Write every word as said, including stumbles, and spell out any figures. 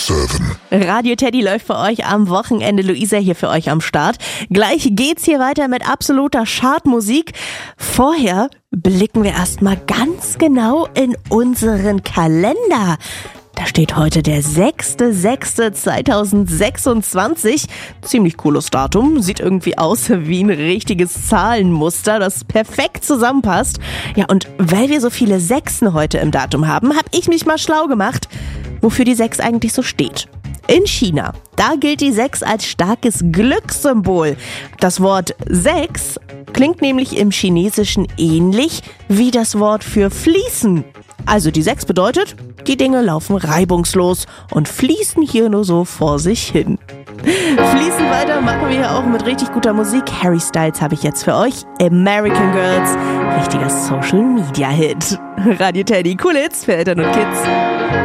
sieben. Radio Teddy läuft für euch am Wochenende. Luisa hier für euch am Start. Gleich geht's hier weiter mit absoluter Chartmusik. Vorher blicken wir erstmal ganz genau in unseren Kalender. Da steht heute der sechster sechster zweitausendsechsundzwanzig. Ziemlich cooles Datum. Sieht irgendwie aus wie ein richtiges Zahlenmuster, das perfekt zusammenpasst. Ja, und weil wir so viele Sechsen heute im Datum haben, habe ich mich mal schlau gemacht, wofür die sechs eigentlich so steht. In China, da gilt die sechs als starkes Glückssymbol. Das Wort sechs klingt nämlich im Chinesischen ähnlich wie das Wort für fließen. Also die sechs bedeutet, die Dinge laufen reibungslos und fließen hier nur so vor sich hin. Fließen weiter machen wir hier auch mit richtig guter Musik. Harry Styles habe ich jetzt für euch. American Girls, richtiger Social-Media-Hit. Radio Teddy, cool Hits für Eltern und Kids.